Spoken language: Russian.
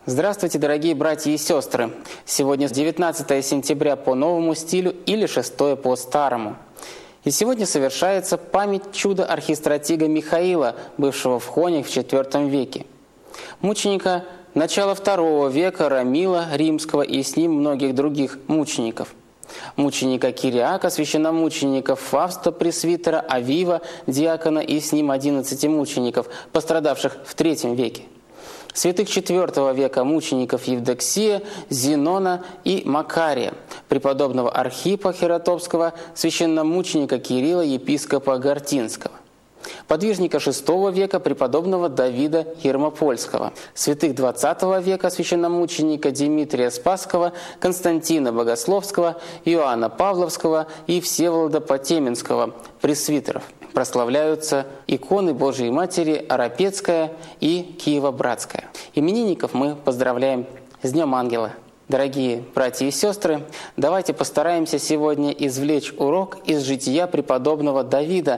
Здравствуйте, дорогие братья и сестры! Сегодня 19 сентября по новому стилю или 6 по старому. И сегодня совершается память чуда архистратига Михаила, бывшего в Хоне в IV веке. Мученика начала II века Рамила Римского и с ним многих других мучеников. Мученика Кириака, священномученика Фавста, пресвитера, Авива, диакона и с ним 11 мучеников, пострадавших в III веке. Святых IV века мучеников Евдоксия, Зенона и Макария, преподобного Архипа Хератопского, священномученика Кирилла, епископа Гортинского. Подвижника VI века преподобного Давида Ермопольского, святых XX века священномученика Димитрия Спасского, Константина Богословского, Иоанна Павловского и Всеволода Потеменского, пресвитеров. Прославляются иконы Божией Матери Арапецкая и Киево-Братская. Именинников мы поздравляем с Днем Ангела. Дорогие братья и сестры, давайте постараемся сегодня извлечь урок из жития преподобного Давида,